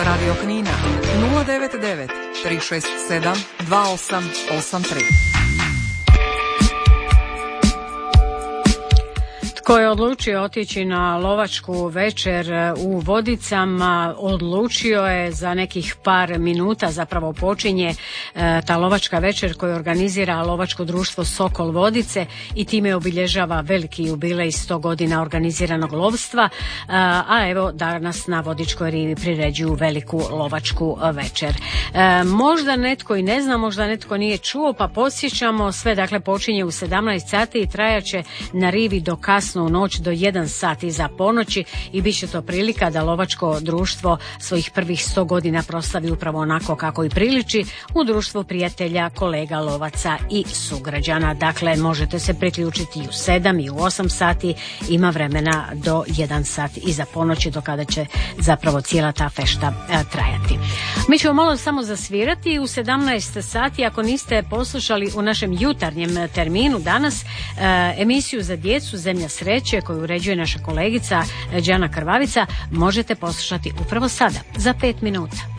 Radio Knina 099 367 2883. Tko je odlučio otići na lovačku večer u Vodicama, odlučio je za nekih par minuta, zapravo počinje ta lovačka večer koju organizira lovačko društvo Sokol Vodice i time obilježava veliki jubilej 100 godina organiziranog lovstva, a evo danas na Vodičkoj rivi priređuju veliku lovačku večer. Možda netko i ne zna, možda netko nije čuo, pa podsjećamo, sve dakle počinje u 17 sati i trajaće na rivi do kasno u noć, do 1 sat iza ponoći, i bit će to prilika da lovačko društvo svojih prvih 100 godina proslavi upravo onako kako i priliči, u društvu prijatelja, kolega lovaca i sugrađana. Dakle, možete se priključiti i u 7 i u 8 sati, ima vremena do 1 sat iza ponoći, do kada će zapravo cijela ta fešta trajati. Mi ćemo malo samo zasvirati u 17 sati, ako niste poslušali u našem jutarnjem terminu danas emisiju za djecu Zemlja sreće koju uređuje naša kolegica Đana Krvavica, možete poslušati upravo sada, za 5 minuta.